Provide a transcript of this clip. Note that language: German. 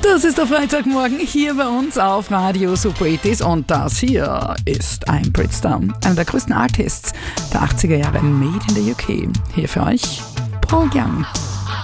Das ist der Freitagmorgen hier bei uns auf Radio Super 80s und das hier ist ein Britster, einer der größten Artists der 80er Jahre, made in the UK. Hier für euch Paul Young.